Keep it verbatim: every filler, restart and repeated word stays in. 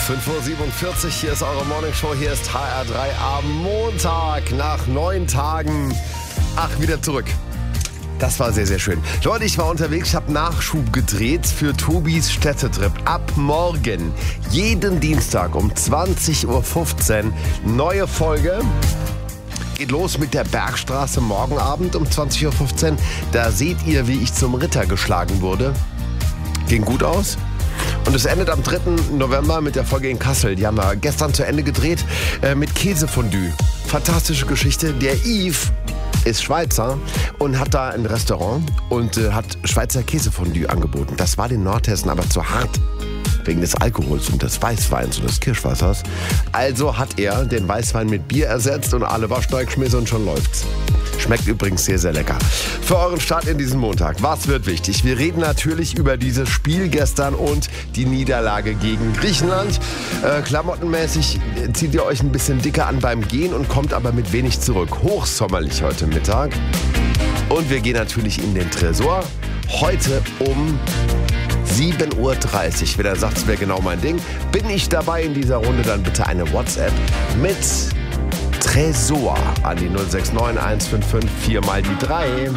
fünf Uhr siebenundvierzig, hier ist eure Morningshow, hier ist H R drei am Montag nach neun Tagen. Ach, wieder zurück. Das war sehr, sehr schön. Leute, ich war unterwegs, ich habe Nachschub gedreht für Tobis Städtetrip. Ab morgen, jeden Dienstag um zwanzig Uhr fünfzehn, neue Folge. Geht los mit der Bergstraße morgen Abend um zwanzig Uhr fünfzehn. Da seht ihr, wie ich zum Ritter geschlagen wurde. Ging gut aus. Und es endet am dritten November mit der Folge in Kassel. Die haben wir gestern zu Ende gedreht äh, mit Käsefondue. Fantastische Geschichte. Der Yves ist Schweizer und hat da ein Restaurant und äh, hat Schweizer Käsefondue angeboten. Das war den Nordhessen aber zu hart. Wegen des Alkohols und des Weißweins und des Kirschwassers. Also hat er den Weißwein mit Bier ersetzt und alle Waschneu geschmissen und schon läuft's. Schmeckt übrigens sehr, sehr lecker. Für euren Start in diesen Montag, was wird wichtig? Wir reden natürlich über dieses Spiel gestern und die Niederlage gegen Griechenland. Äh, klamottenmäßig zieht ihr euch ein bisschen dicker an beim Gehen und kommt aber mit wenig zurück. Hochsommerlich heute Mittag. Und wir gehen natürlich in den Tresor. Heute um sieben Uhr dreißig. Wenn ihr sagt, es wäre genau mein Ding, bin ich dabei in dieser Runde, dann bitte eine WhatsApp mit Tresor an die null sechs neun eins fünf fünf vier mal die drei.